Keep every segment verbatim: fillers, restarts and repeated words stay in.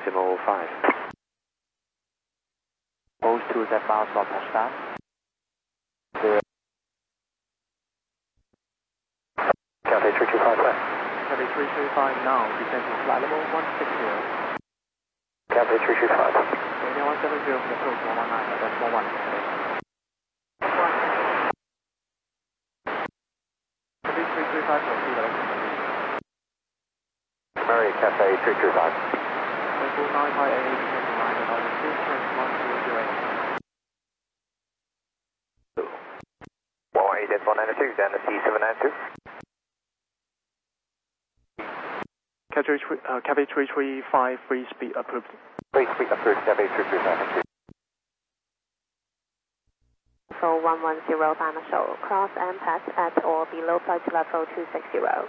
decimal five. Pose to that bounce for touchdown. Cathay three two five left. Cathay three two five now, descending flight level one six zero. Cathay three two five. India one seven zero, approach one one nine, that's one one. Cathay three two five, proceed direction. Murray, Cathay three two five. Four nine five eight, descending line at altitude, turn one zero zero eight. one one eight at one nine two, then the C seven nine two. Cathay uh, Cathay three three five, free speed approved. Free speed approved, Cathay three three five, thank you. So one one zero Dinosaur, cross and pass at or below flight level two six zero.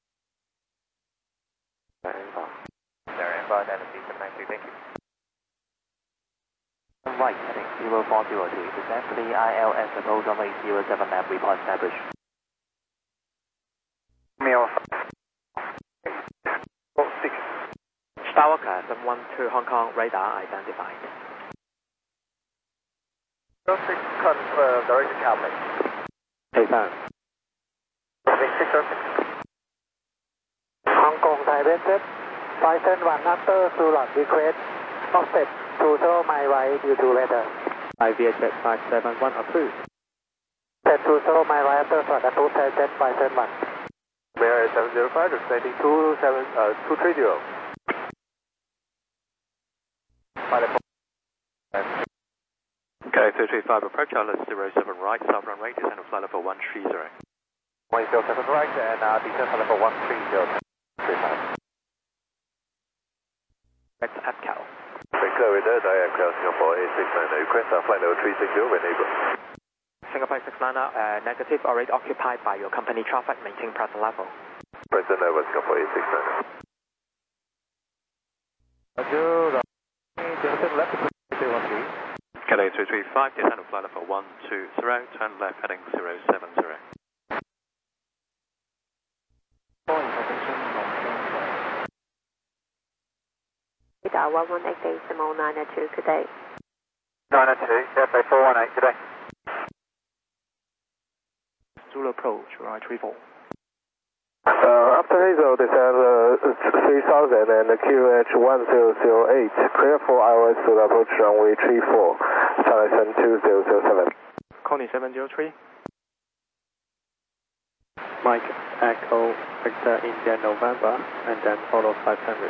There and bar, then the C seven nine two, thank you. Right, heading zero four zero two, descend to the I L S approach on eight zero seven map, report established. Meal six. Skywalker seven one two Hong Kong, radar identified. zero six, uh, direct to Calvin. Hey, sir. six zero six. Hong Kong directed, five seven one after Sulot request, offset to show my right due to weather. I V H X five seven one approved. Set to show my right after Sulot approved set five seven one. Bear seven zero five, expecting two seven, uh, two three zero. Okay, three three five approach, L S zero seven right, south runway, descend on flight level one three zero. one zero seven right, and uh, descend flight level one three zero. three five. That's A P C A L. Florida, Diagram Singapore eight six nine, request uh, flight level three six zero when able. Singapore six nine, uh, negative, already occupied by your company traffic, maintain present level. Present level Singapore eight six nine. Roger, descend left to two one three. Cathay three three five, descend on flight level one two zero, turn left heading zero seven zero. Radar one one eight decimal nine two, good day. nine two, Cathay four one eight, good day. Zulu approach, right three four. Uh, after Hazel, descend uh, three thousand and Q H one zero zero eight, clear four hours to the approach runway three four, Thailand two zero zero seven. Connie seven zero three. Mike, Echo, Victor, India, November, and then follow five hundred.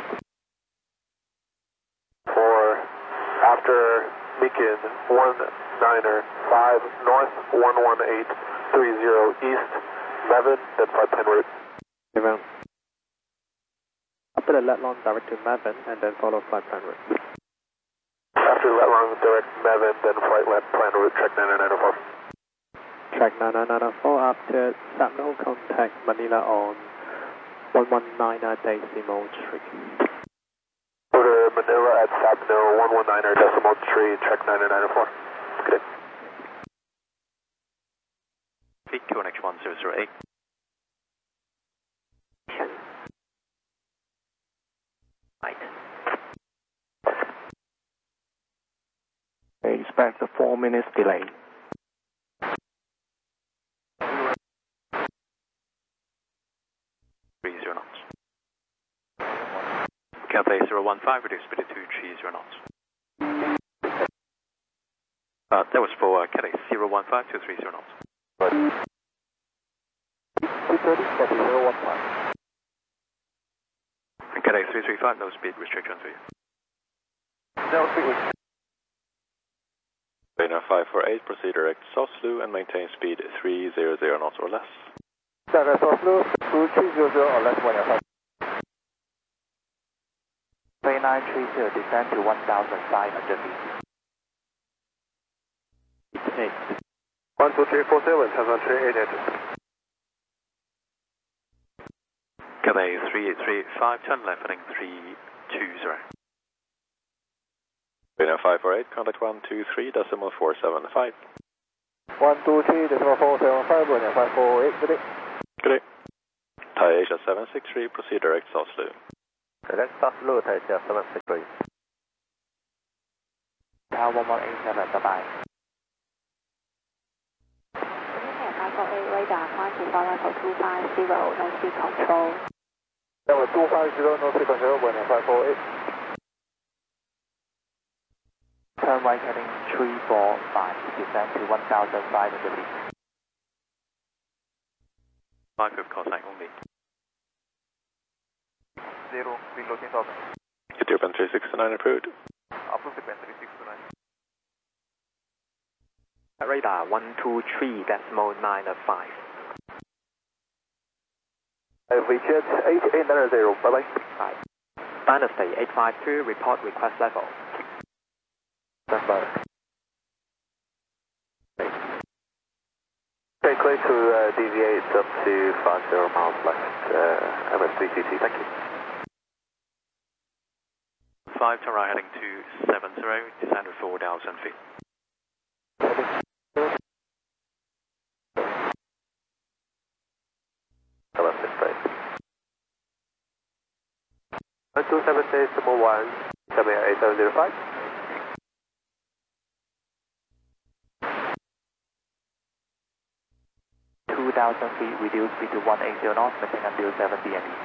For after Beacon one niner five north one one eight three zero east, Mevin, then flight plan route. Around. After the let long, direct to Mevin, and then follow flight plan route. After let long, direct Mevin, then flight left plan route, track nine nine four. Track nine nine four, after Sabno, contact Manila on one one nine decimal three. Order Manila at Sabno one one nine decimal three, track nine nine four. Good. Peak Q N H one zero zero eight. Right. Expect a four minutes delay. three zero knots. Cathay zero one five, reduce speed to three zero knots. Uh, that was for uh, Cathay zero one five to three zero knots. two thirty, Cathay zero one five. Cathay three three five, no speed restriction for you. No speed restriction. Dana five four eight, proceed direct South Slu and maintain speed three hundred knots or less. Direct South Slu, three hundred or less, one five. three nine three zero, descend to one thousand five hundred feet. one two three four seven, one three eight eight. Cathay three eight three five, turn left heading three two zero. Dana five four eight, contact one two three decimal four seven five. one two three decimal four seven five, one five four eight, good day. Good day. Thai Asia seven six three, proceed direct South Slu. Direct South Slu, Thai Asia seven six three. L one one eight seven, bye bye. five four eight radar, climb to flight level two five zero, no speed control. Level two five zero, no speed control, one five four eight. Turn right heading three four five, descend to one thousand five hundred feet. five with call sign only. Zero, wind load ten thousand. Ethiopian three six nine approved. Approved sequence three six nine. Radar one two three decimal nine five. V Jet eight eight nine zero, bye bye. Bye. Dynasty eight five two, report request level. Stand by. Okay, clear to uh, deviate up to five zero miles left, uh, M S three two two, thank you. five turn right heading two seven zero, descend to four thousand feet. Left this place. two seven decimal one, coming at eight seven zero five. two thousand feet, reduce speed to one eighty knots, maintain until seven D M E.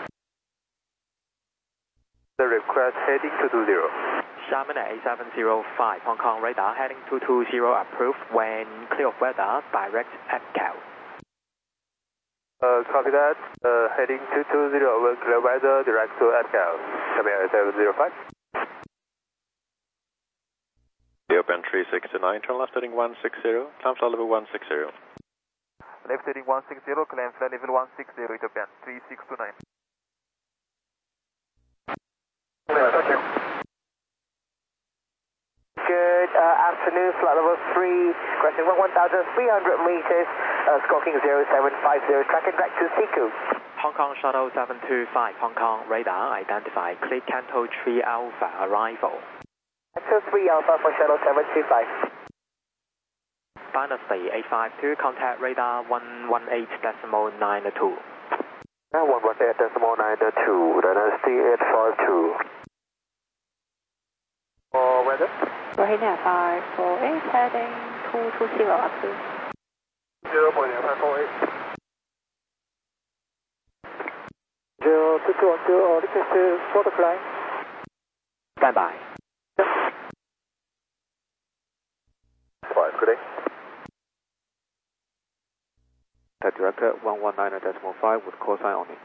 The request heading two two zero. Xiamen at eight seven zero five, Hong Kong radar heading two two zero, approved. When clear of weather, direct at Cal. Uh, copy that. Uh, heading two two zero, when clear weather, direct to Atcal. Coming at eight seven zero five. Ethiopian three six nine, turn left heading one six zero, climb flight level one six zero. Left heading one six zero, climb flight level one six zero, Ethiopian three six two nine. Good uh, afternoon, flight level three, crossing one thousand three hundred meters, uh, skulking zero seven five zero, tracking back to Siku. Hong Kong Shuttle seven two five, Hong Kong radar, identify Click Canto three Alpha, arrival. Canto three Alpha for Shuttle seven two five. Dynasty eight five two, contact radar one one eight decimal nine two. one one eight decimal nine two, Dynasty eight five two. For weather? Rahina five four eight, heading two two zero, approved. zero point five four eight. zero two two one two, or request for the climb. Stand by. Five, good day. The director one one nine decimal five with call sign only.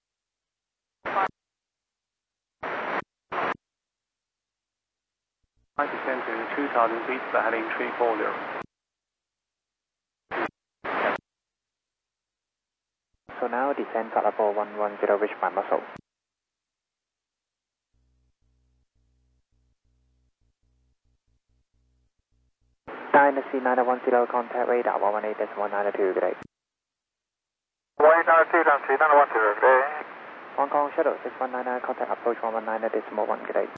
I descend to two thousand feet, heading three four zero. So now descend flight level one one zero, reach my muscle. Dynasty nine one zero, contact radar one one eight decimal nine two, good day. one eight nine two, Dynasty nine one zero, good day. Hong Kong Shuttle six one nine nine, contact approach one one nine decimal one, good day.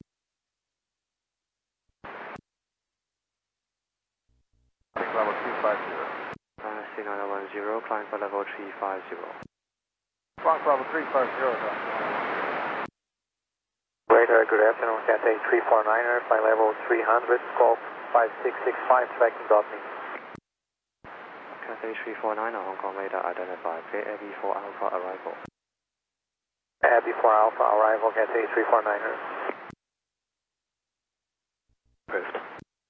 Level two five zero. Dynasty nine one zero, climb for level three five zero. Fox level three five zero. Radar, good afternoon, Cathay three four niner, flight level three hundred, scope five six six five, tracking dot me. Cathay three four niner, Hong Kong radar, identify K A B four Alpha, arrival. A B four Alpha, arrival, Cathay three four niner. Approved.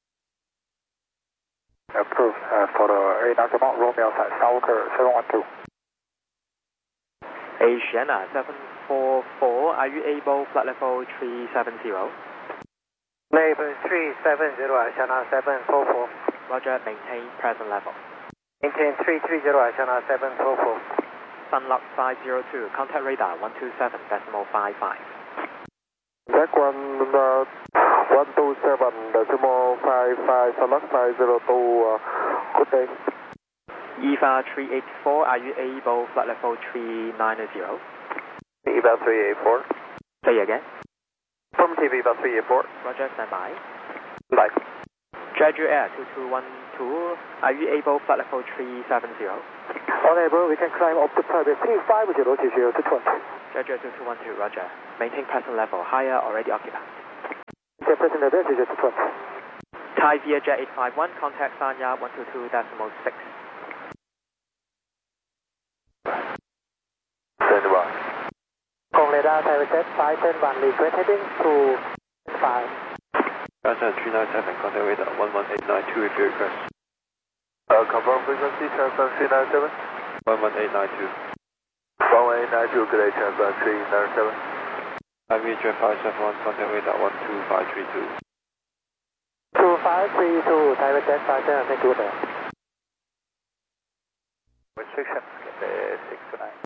Approved. Uh, for the radar command, Romeo side, Skywalker seven one two. Asiana seven four four, are you able flight level three seven zero? Level three seven zero, Asiana seven four four. Roger, maintain present level. Maintain three three zero, Asiana seven four four. Sunlock five zero two, contact radar one two seven decimal five five. Jack one, uh, one two seven decimal five five, Sunlock five zero two, uh, good day. E V A three eight four, are you able flight level three nine zero? E V A three eight four. Say again. From T V, about three eight four. Roger, stand by. Bye. Jeju Air two two one two, are you able flight level three seven zero? Unable, we can climb up to private three five zero to zero to twenty. Jeju two two one two, roger. Maintain present level, higher already occupied. The present level is zero to twenty. Thai Vietjet eight five one, contact Sanya one two two decimal six. Stand by. Kong radar Thai Vietjet five ten one, request heading to five. Transat three nine seven, contact radar one one eight nine two if you request. Uh, confirm frequency, Transat three nine seven. one one eight nine two. one one eight nine two, good day, Transat three nine seven. Thai Vietjet five seven one, contact radar one two five three two. two five three two, Thai Vietjet five seven, thank you there. Restriction, six to nine.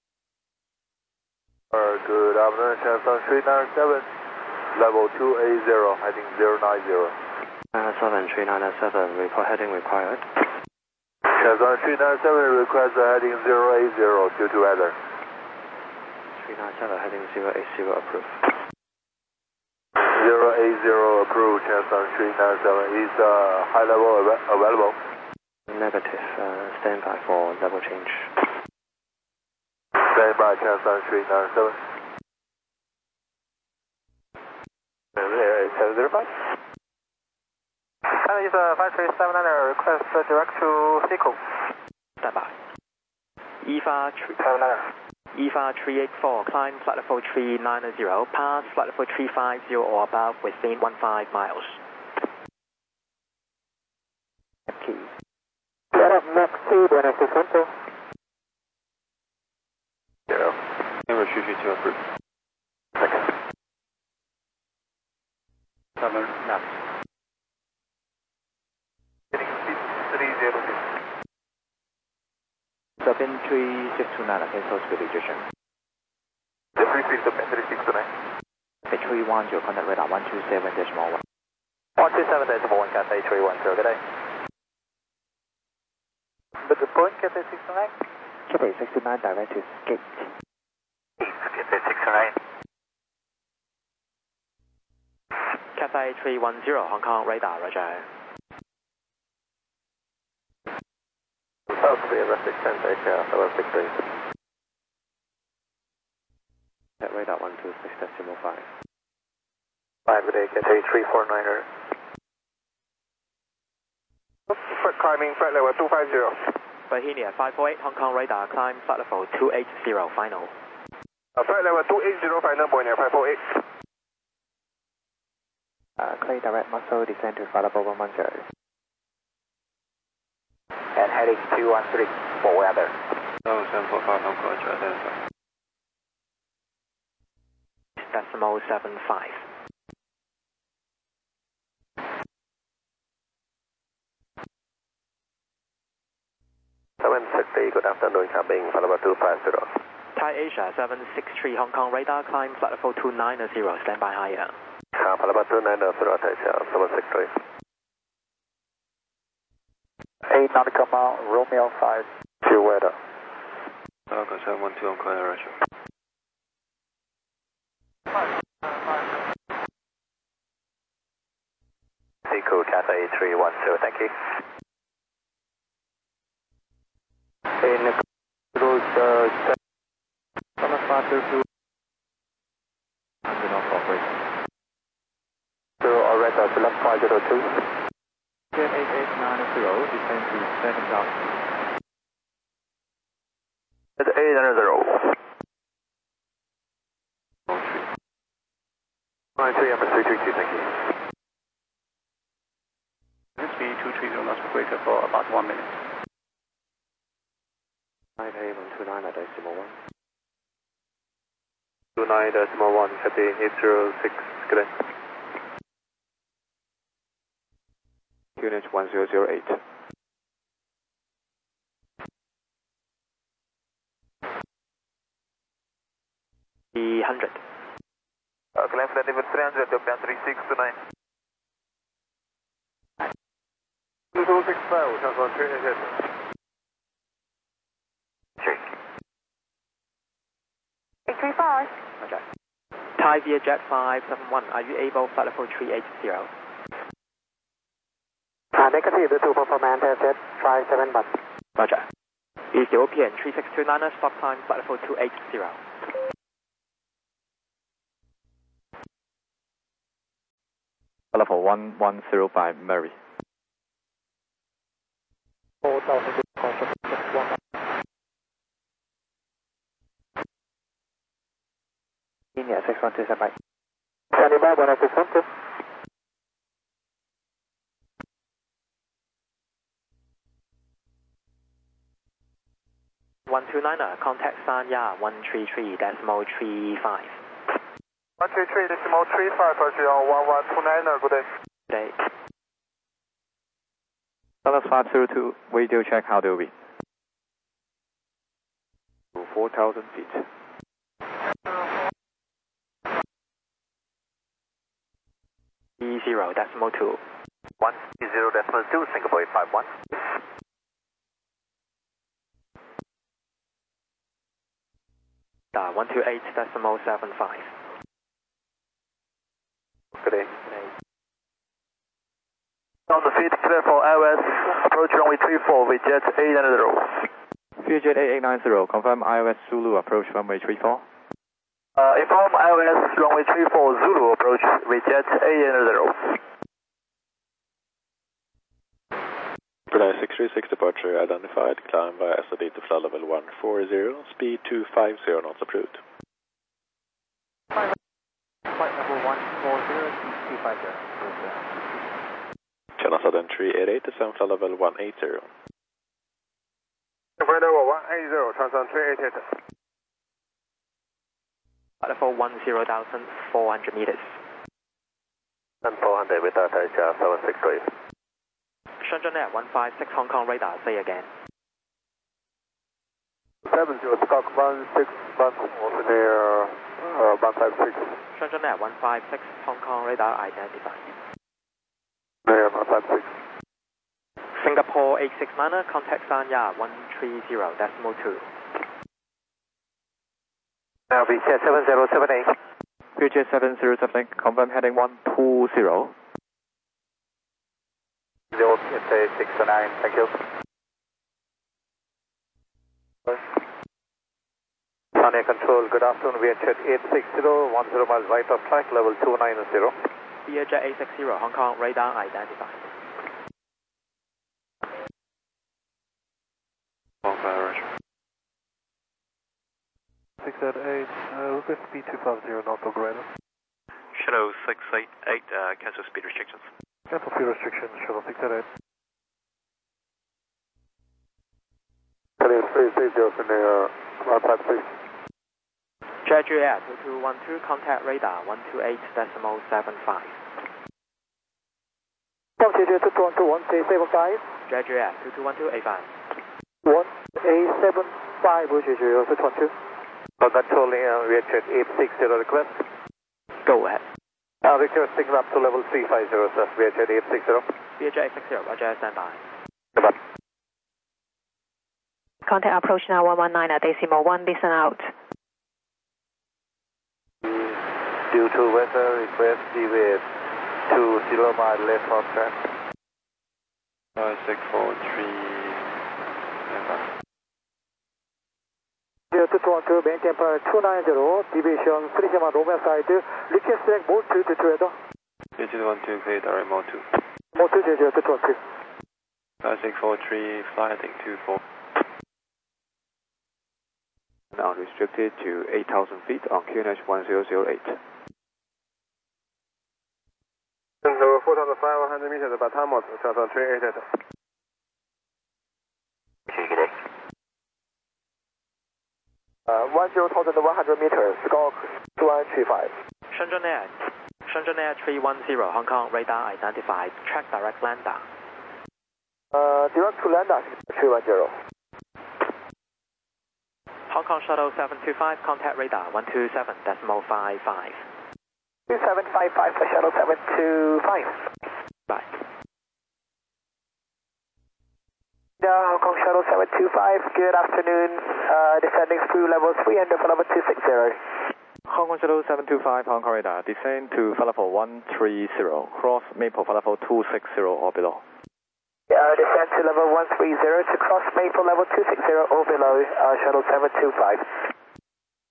Uh, good afternoon, Transat three nine seven, level two eight zero, heading zero nine zero. Uh, seven three nine seven, report heading required. Transat three nine seven, request heading zero eight zero due to weather. three nine seven, heading zero eight zero, approved. zero eight zero approved, Transat three nine seven. Is uh, high level av available? Negative, uh, stand by for level change. Stand by, Transat three nine seven. seven zero five. China is uh, five three seven nine, request uh, direct to Seco. Stand by. E F A seven nine. E F A three eight four, climb flight level three nine zero, pass flight level three five zero or above within one five miles. Key. Get up next to Buenos Aires. Zero. Number three three two approved. seven left. Heading speed three zero six. Subin three six two nine, cancel speed reduction. The free speed of three six two nine. three one zero, contact radar one two seven decimal one. one two seven decimal one, Cathay three one zero, good day. But the point, Cathay six two nine? Cathay six two nine, direct to gate. Cathay six two nine. Cathay three one zero, Hong Kong radar, roger. South Korea, Rustic ten, take care, level six three. At radar one two six decimal five. five, good day, Cathay three four niner. Climbing flight level two five zero. Bohemia five four eight, Hong Kong radar, climb flight level two eight zero, final. Uh, flight level two eight zero, final, Bohemia five four eight. Uh, clear direct muscle, descend to flight level one one zero. And heading two one three for weather. seven seven four five, Hong Kong, identify. Decimal seven five. seven six three, good afternoon, coming, flight level two five zero. Thai Asia seven six three, Hong Kong radar, climb flight level two nine zero, stand by higher. Uh, flight level two nine zero, Thai Asia seven six three. eight nautical mile, Romeo five. To weather. Falcon seven one two, Hong Kong, Russia. Seco, Cathay three one zero, thank you. In cruise uh, seven five two two. Under no operation. So, alright, uh, select five zero two. eight eight nine zero, descend to seven thousand. It's eight nine zero. nine three, M three three two, thank you. S B two three zero, lost operator for about one minute. nine A one two nine decimal one. two nine decimal one, Cathay eight zero six, good day. Unit one zero zero eight. The one hundred. Uh, climb flight level three hundred, W three six two nine. two two six five, Transat three eight eight. Check. eight three five. Okay. Thai Vietjet five seven one, are you able flight level three eight zero? Uh, negative, the two performance Jet five seven one. Roger. Ethiopian three six two niner, stop time flight level two eight zero. Level one one zero by Mary. four thousand contact one. India six one two seven five. Standing by one six one two. one two niner, contact Sanya one three three decimal three five. one three three decimal three five, Roger, one one two niner, good day. Good day. Dallas five zero two, radio check, how do we? four thousand feet. E zero decimal two. one zero decimal two, Singapore eight five one. Uh, one two eight decimal seven five. Good day. On the feed, clear for I O S, approach runway three four with jet eight nine zero. Vietjet eight eight nine zero, confirm I O S Zulu approach runway three four. Uh, inform I O S runway three four Zulu approach with jet eight nine zero. Brunei six three six departure identified, climb via S O D to flight level one four zero, speed two five zero knots approved. Flight level one four zero, two five zero. Channel Southern three eight eight, descend flight level one eight zero. Flight level one eight zero, Channel three eight eight. Level one zero thousand four hundred meters. And four hundred with Delta H R seven six three. Shenzhen Air one five six Hong Kong radar, say again. seven zero, Scott one six one, also near uh, one five six. Shenzhen Air one five six Hong Kong radar identified. Near one five six. Singapore eight six niner, contact Sanya one three zero decimal two. Now Vietjet seven zero seven eight. Vietjet seven zero seven eight, confirm heading one two zero. zero six nine, thank you. Sanya Control, good afternoon, Vietjet eight six zero, one zero miles right of track, level two nine zero. Vietjet eight six zero, Hong Kong radar identified. six eight eight, uh, request speed two five zero, Norfolk radar. Shadow six eight eight, uh, cancel speed restrictions. Cancel speed restrictions, shuttle six eight eight. Heading three six zero, near one five six. Jeju Air two two one two, contact radar one two eight decimal seven five. From Jeju two two one two, one three seven five. Jeju Air two two one two, A five. one eight seven five, Jeju two two one two. Controlling uh, Vietjet eight six zero request. Go ahead. Uh, Victor, signal up to level three five zero, sir. Vietjet eight six zero. Vietjet eight six zero, Roger, stand by. Goodbye. Contact approach now one one nine at decimal one, listen out. Due to weather, request deviate to zero mile left of track. Uh, six four three. two two one two, main temper two nine zero, deviation three zero Romeo side, request select mode two to two weather. Vietjet one two, clear direct mode two. Mode two, Jeju two two one two. Uh, six four three, fly heading two four. Now restricted to eight thousand feet on Q N H one zero zero eight. Over four thousand five hundred meters, Bahamas, Channel three eight eight. Uh, one zero thousand one hundred meters, Skok two one three five. Shenzhen Air, Shenzhen Air three one zero, Hong Kong radar identified, track direct lander. Uh, direct to lander, three one zero. Hong Kong Shuttle seven two five, contact radar one two seven decimal five five. two seven five five for shuttle seven two five. Bye. Yeah, Hong Kong Shuttle seven two five, good afternoon. Uh, descending through level three and for level two six zero. Hong Kong Shuttle seven two five, Hong Kong radar, descend to flight level one three zero, cross Maple flight level two six zero or below. Yeah, descend to level one three zero to cross Maple level two six zero or below, uh, Shuttle seven two five.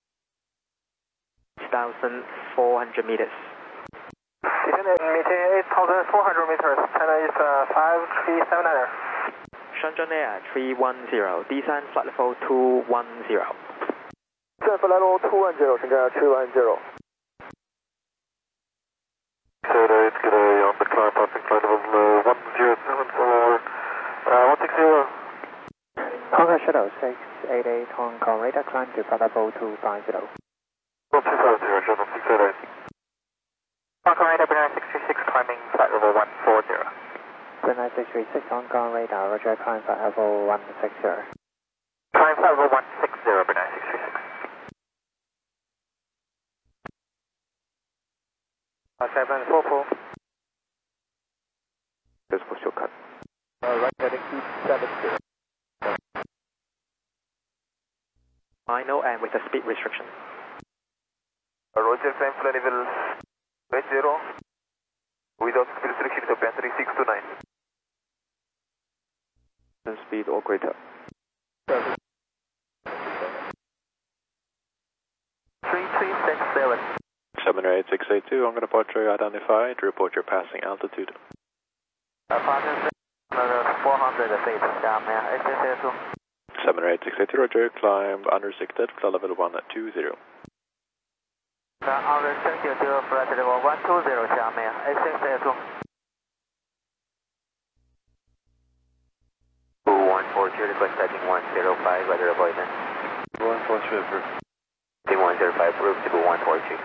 one thousand four hundred meters. Descend at meeting eight thousand four hundred meters, China is uh, five three seven niner. Shenzhen Air three one zero, descend flight level two one zero. Descend flight level two one zero, Shenzhen Air three one zero. Today, today on the climb, passing flight level uh, one zero seven four, uh, one six zero. Hong Kong Shuttle six eight eight, Hong Kong radar, climb to flight level two five zero. two five zero, Shuttle six eight eight. Hong Kong radar, Brunei six three six, climbing flight level one four zero. Brunei six three six, Hong Kong radar, roger, climb flight level one six zero. Climb flight level one six zero, Brunei six three six. seven four four. Just for shortcut. Uh, right heading two seven zero. Final and with a speed restriction. Roger, climb flight level eight zero. Without speed restriction to battery six two nine. And speed or greater. three three six seven. seven eight six eight two, on departure identified, report your passing altitude. Apartment four hundred feet, down there, S S A two. seven eight six eight two, roger, climb unrestricted, flight level one two zero. Unrestricted to flight level one two zero, 下面 S S A two. one four two, request setting one zero five, weather avoidance. one four two approved. Team one zero five, approved to one four two.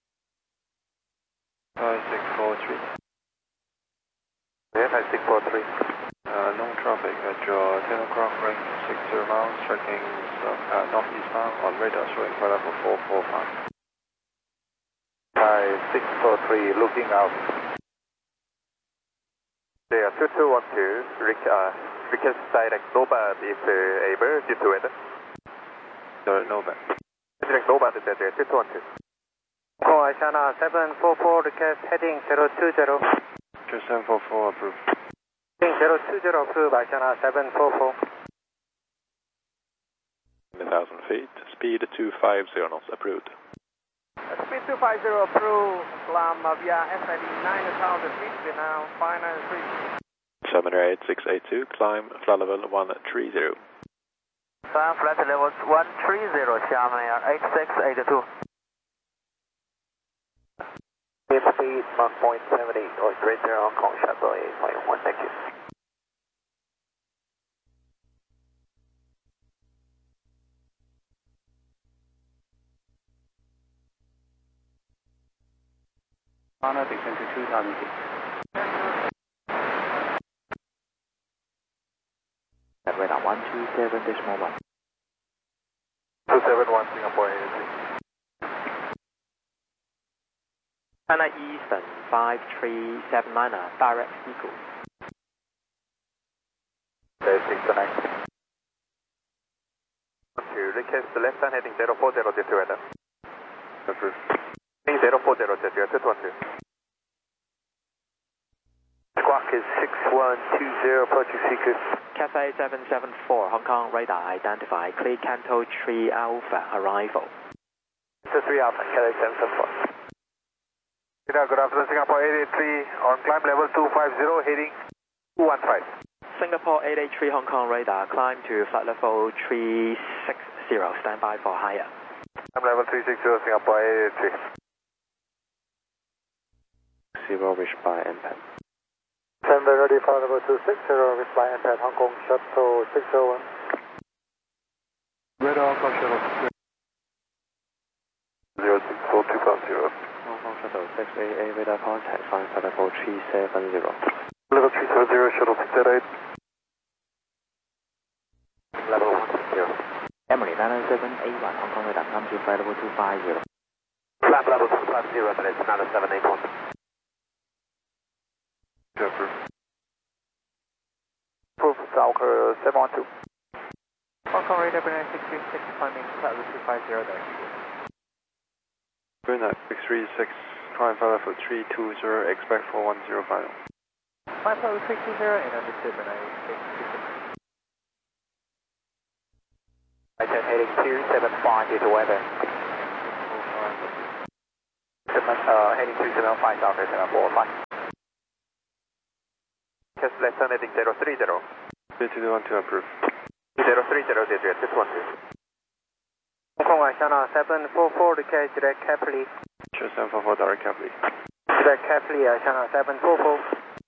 five six four three. Yeah, five six four three. Uh, long traffic at your ten o'clock range, six zero miles, tracking uh, northeastbound on radar showing flight level four four five. five six four three, looking out. Yeah, two two one two, Rick, uh, request direct NOBAD if uh, able, due to weather. Direct NOBAD. Direct NOBAD is at two two one two. Call China seven four four, request heading zero two zero. seven four four approved. Heading zero two zero approved by China seven four four. one thousand feet, speed two five zero knots approved. Speed two five zero approved, climb via S I D nine thousand feet, Vietnam five nine three. seven eight six eight two, climb flight level one three zero. Climb flight level one three zero, 下面 eight six eight two. Speed Mach point seven eight, or greater, Hong Kong Shuttle eight point one, thank you. Honor, descend to two thousand feet. At radar one two seven decimal one. two seven one, Singapore A three. China Eastern five three seven niner, direct Eagle. Okay, six two nine. To request left hand heading zero four zero, due to weather. Approved. zero four zero, jet, two two one two. Squawk is six one two zero, approaching Seekers. Cathay seven seven four, Hong Kong radar identified, clear Canto three Alpha, arrival. Canto three Alpha, Cathay seven seven four. Good afternoon, Singapore eight eight three, on climb level two five zero, heading two one five. Singapore eight eight three, Hong Kong radar, climb to flight level three six zero, stand by for higher. Climb level three six zero, Singapore eight eight three. Zero, reached by M P A D. Stand by ready for level two six zero, reach by M P A D, Hong Kong Shuttle six zero one. Radar Hong Kong Shuttle zero six four two five zero. Hong Kong Shuttle six eight eight, radar contact, climb flight level three seven zero. Level three seven zero, Shuttle six eight eight. Level one six zero. Emily nine seven eight one, Hong Kong radar, climb to flight level two five zero. Climb level two five zero, but it's nine seven eight one. Approved. Approved, Falcon seven one two. Hong Kong radar, Brunei six three six, climbing flight level two five zero, there. Brunei six three six, climb flight level three two zero, expect for one zero five. Climb flight level three two zero, and understood, Brunei six three six. I said heading two seven five due to weather. Uh, heading two seven five, Falcon seven four five. less than heading zero three zero. two two one two approved. zero three zero, J J, six one two. Hong Kong China seven four four, decay direct carefully. Sure, seven four four, direct carefully. Direct carefully, China seven four four.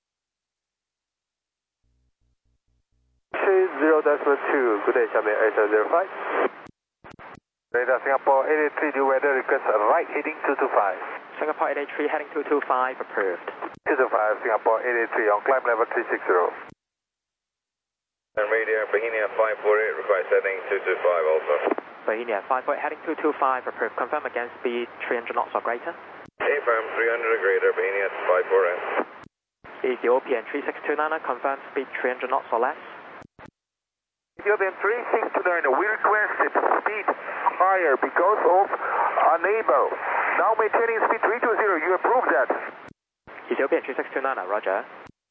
three zero decimal two, good day, Xiaomi eight zero five. Radar Singapore eight eight three, due weather request right heading two two five. Singapore eight eight three heading two two five approved. two two five, Singapore eight eight three on climb level three six zero. And radar Bohemia five four eight, request heading two two five also. Bohemia five four eight heading two two five approved. Confirm again speed three hundred knots or greater. Affirm three hundred or greater, Bohemia five four eight. Ethiopian three six two nine, confirm speed three hundred knots or less. Ethiopian three six two nine, we requested speed higher because of unable. Now maintaining speed three two zero, you approve that? Ethiopian three six two nine, roger.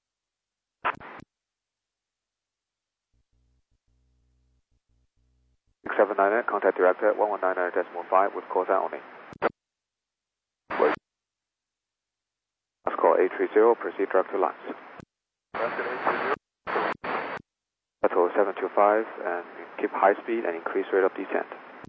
six seven nine eight, contact director one one nine nine decimal five with call sign only. Last call eight three zero, proceed direct to lines. Total seven two five and keep high speed and increase rate of descent.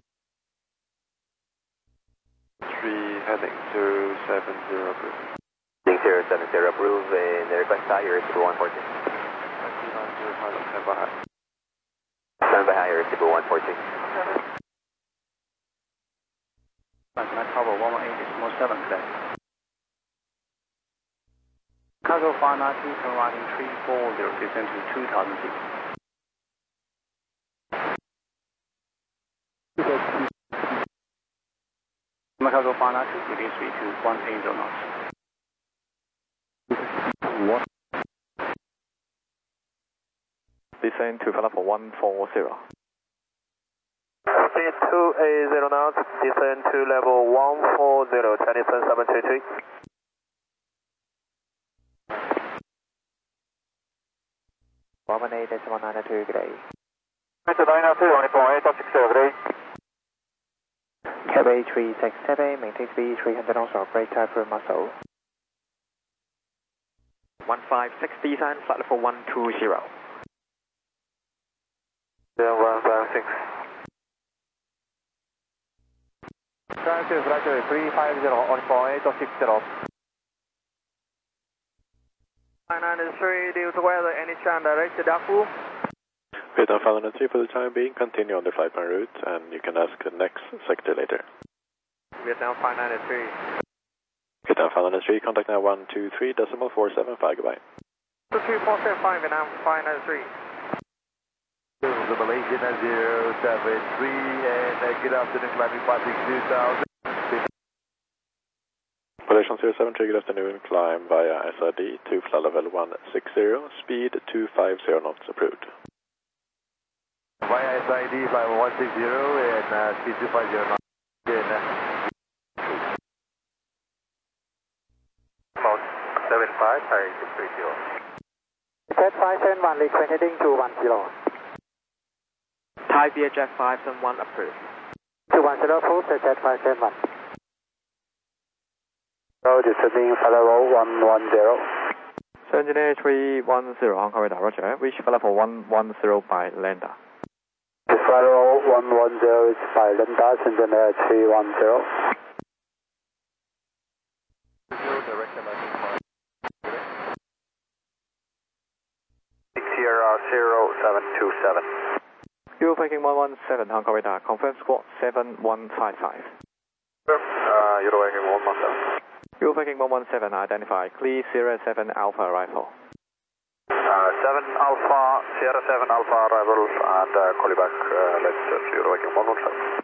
three heading zero seven zero approved. Heading zero seven zero approved and the request higher is one fourteen. Stand by high. Stand by higher is one fourteen. China Tower one one eight decimal seven today. Cargo five ninety, turn right in three four zero, descend to two thousand feet. Cargo five ninety, within speed to one eighty knots. Descend to Falafel one four zero. Speed two eighty knots, descend to level one four zero, Chinese seven three three. one one eight decimal nine two, good day. nine two, only point eight six zero, good day. Catway three six seven, maintain speed three hundred knots or greater for muscle. one five six descent, flight level one two zero. Yeah, one five six. Transit Roger three five zero, only point eight six zero. nine nine three, due to weather, any chance direct to Daku? Vietnam five nine three for the time being, continue on the flight plan route and you can ask the next sector later. Vietnam five nine three. Vietnam five nine three, contact now one two three decimal four seven five, goodbye. two three four seven five, Vietnam five nine three. The Malaysian zero seven three and uh, good afternoon, climbing five six two thousand. Malaysian zero seven three, good afternoon, climb via S I D to flight level one six zero, speed two five zero knots approved. Via S I D flight one six zero and uh, speed two five zero knots. And, uh, about seven five, sorry, six three zero. Jet five seven one, request heading two one zero. Thai Beer Jet five seven one approved. two one zero, approved, Jet five seven one. Road descending Falafel one one zero. Engineer three one zero, Hong Kong radar, roger. Reach Falafel one one zero by Lambda. Falafel one one zero is by Lambda, Engineer three one zero. Sierra zero seven two seven. Fuel taking one one seven, Hong Kong radar, confirm squawk seven one five five. Uh, you're taking one one seven. Fuel taking one one seven, identified, clear Sierra seven Alpha arrival. Uh, seven Alpha, Sierra seven Alpha arrival and uh, call you back, uh, let's uh, you're taking one one seven.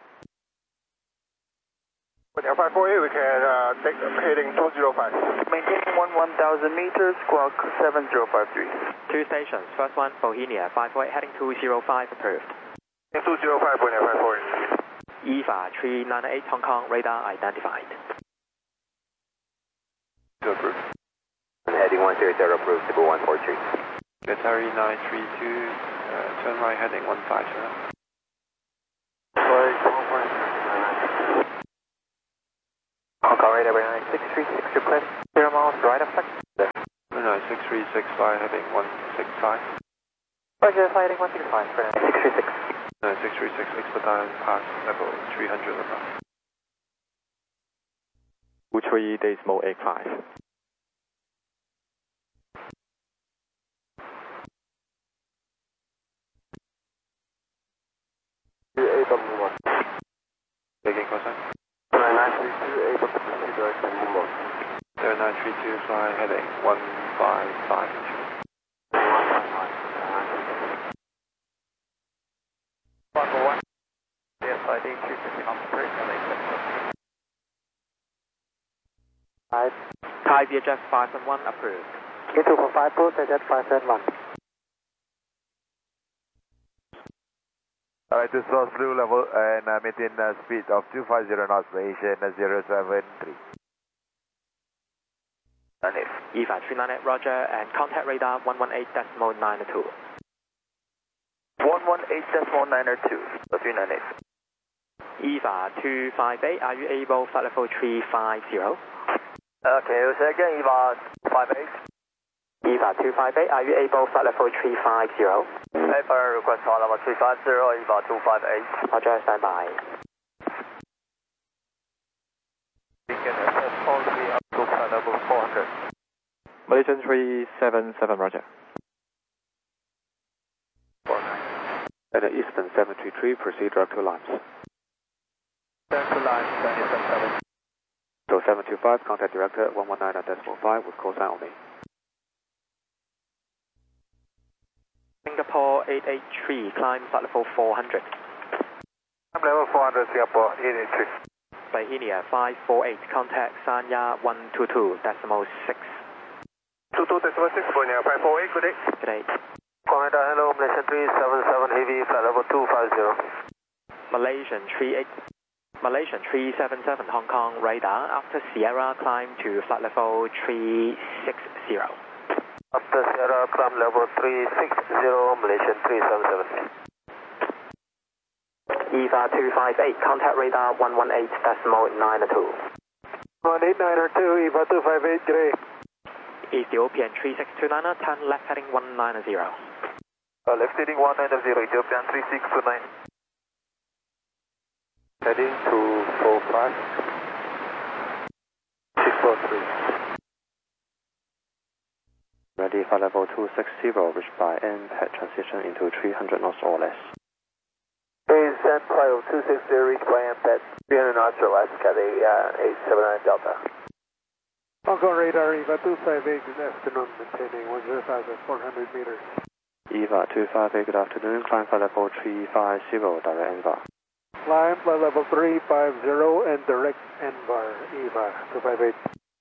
With L five four eight, we can uh, take heading two zero five. Maintaining one one thousand meters, squawk seven zero five three. Two stations, first one, Bohemia five four eight heading two zero five approved. two zero five, Bohemia five four eight. E V A three nine eight Hong Kong, radar identified. Approved. Heading one zero zero, approved, Cebu one four three. Qatari nine three two, uh, turn right heading one five zero. Hong Kong radar nine six three six, request zero miles right of flight. nine six three six, fly heading one six five. Roger, fly heading one six five, six three six. Uh, six three six, expedite past level three hundred above. two three decimal eight five. Taking cosine. nine three two, able to proceed direction Lima. There nine three two, fly heading one five five. one four one. Yes, I D two fifty on the three. Five. Thai V H F five and one approved. K two four five, post at five and one. Alright, to source blue level and uh, maintain uh, speed of two five zero knots, Malaysian zero seven three. E V A three nine eight, roger, and contact radar one one eight decimal nine two. one one eight decimal nine two, three nine eight. E V A two five eight, are you able flight level three five zero? Okay, say again, E V A five eight. E V A two five eight, are you able flight level three five zero? Paper request flight level three five zero, E V A two five eight. Roger, stand by. Beacon S S four three up to flight level four hundred. Malaysian three seven seven, roger. At the Eastern seven three three, proceed direct to Limes. Direct to Limes, seven seven seven. So seven two five, contact director one one nine decimal five with cosine only. Singapore eight eight three, climb flight level four hundred. I'm level four hundred, Singapore eight eight three. Bahia five four eight, contact Sanya one two two decimal six. two two decimal six, Borneo five four eight, good day. Good day. Commander, hello, Malaysian three seven seven, heavy, flight level two five zero. Malaysian three eight, Malaysian three seven seven, Hong Kong radar, after Sierra, climb to flight level three six zero. After Sierra, climb level three six zero, Malaysian three seven seven. E V A two five eight, contact radar one one eight decimal nine two. one eight nine two, E V A two five eight, good day. Ethiopian three six two nine, turn left heading one nine zero. Uh, left heading one nine zero, Ethiopian three six two nine. Heading to four five. six four three. Ready flight level two six zero, reached by impact transition into three hundred knots or less. Base and flight of two six zero, reached by impact three hundred knots or less, Cathay uh, eight seven nine Delta. Hong Kong radar, E V A two five eight, good afternoon, maintaining one zero five at four hundred meters. E V A two five eight, good afternoon, climb flight level three five zero, direct N V A. Climb flight level three five zero and direct N V A R, E V A two five eight.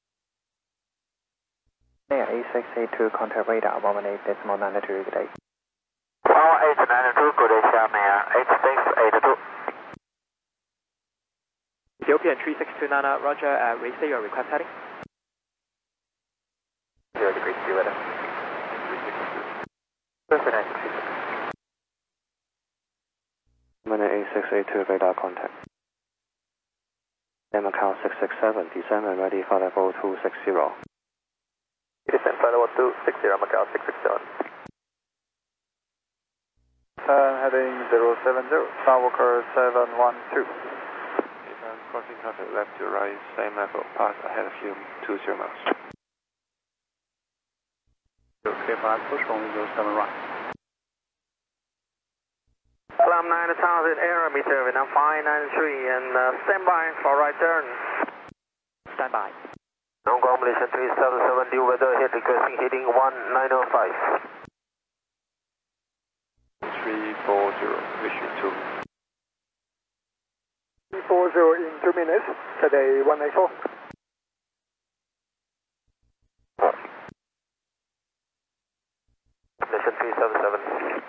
Yeah, A six eight two, contact radar one one eight decimal nine two, good day. one eight nine two, good day, Xiaomei, eight six eight two. Ethiopian three six two nine, roger, uh, restate your request heading. zero degree three weather. Perfect. Minute A six eight two, radar contact. Air Macau six six seven, descend and ready flight level two six zero. Descend flight level two six zero, Macau six six seven. Turn heading zero seven zero, Skywalker seven one two. If I'm crossing traffic left to right, same level, pass ahead of you, two zero miles. Clear for push on zero seven right. Climb nine thousand, aerometer, Vietnam five nine three, and uh, stand by for right turn. Stand by. Hong Kong, Malaysian three seven seven, due weather ahead, requesting heading one nine zero five. three four zero, issue two. three four zero in two minutes, today one nine four. Malaysian three seven seven.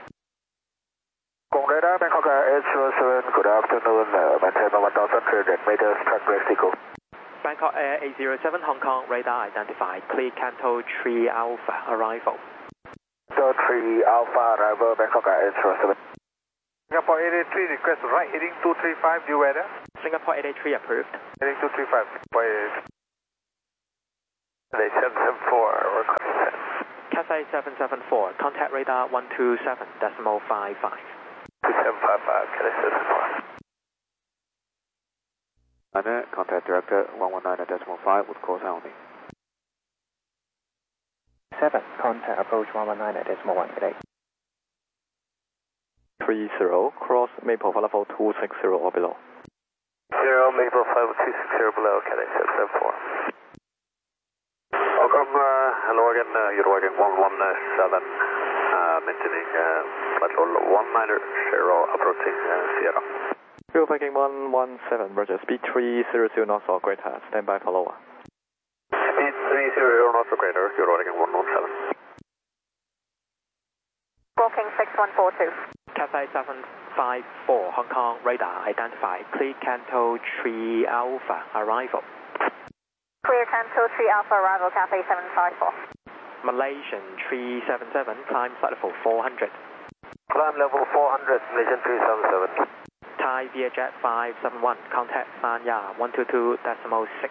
Gong radar, Bangkok Air eight zero seven, good afternoon, uh, maintain one thousand three hundred meters, track Mexico. Bangkok Air eight zero seven, Hong Kong radar identified, clear Canto three Alpha, arrival. Canto three Alpha, arrival, Bangkok Air eight zero seven. Singapore eight eight three, request right heading two three five, due weather. Singapore eight eight three approved. Heading two three five, Singapore eight eight three. Seven seven four, request. Cathay seven seven four, contact radar one two seven decimal five five. two seven five five, Cathay seven four. Niner, contact director one one nine decimal five with call sign only. seven, contact approach one one nine decimal one eight. three zero, cross Maple Falafel two six zero or below. zero, Maple five two six zero below, Cathay seven seven four. Welcome, uh, hello again, uh, you're working one one seven, uh, maintaining uh, flight level one nine zero, approaching uh, Sierra. Fuel Viking one one seven, Roger, speed three zero zero knots or greater, stand by for lower. Speed three zero zero knots or greater, you're working one one seven. Walking six one four two. Cathay seven five four, Hong Kong, radar identified, clear Canto three Alpha, arrival. Clear Canto three Alpha, arrival, Cathay seven five four. Malaysian three seven seven, climb flight level four hundred. Climb level four hundred, Malaysian three seven seven. Thai Vietjet five seven one, contact Sanya one two two decimal six.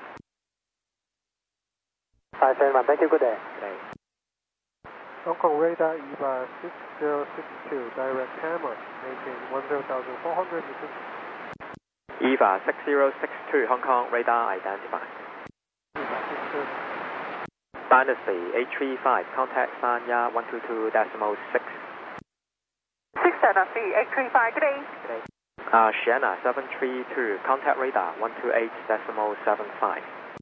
five seven one, thank you, good day. Good day. Hong Kong radar E V A six zero six two, direct hammer, maintain ten thousand four hundred meters. E V A six zero six two, Hong Kong, radar identified. Dynasty eight three five, contact Sanya one two two decimal six. six Dynasty eight three five, good day. Good day. Uh, Sienna seven three two, contact radar one two eight decimal seven five.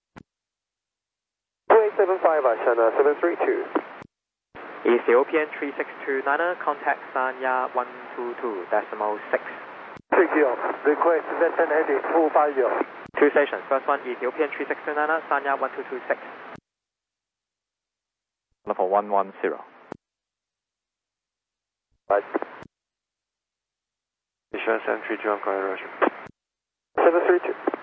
two eight seven five, Sienna seven three two. Ethiopian three six two niner, contact Sanya one two two decimal six. Thank you. Request descent heading two five zero. Two stations. First one, Ethiopian three six two niner, Sanya one two two six. Level one one zero. Right. Mission seven three two, Hong Kong, Roger. seven three two.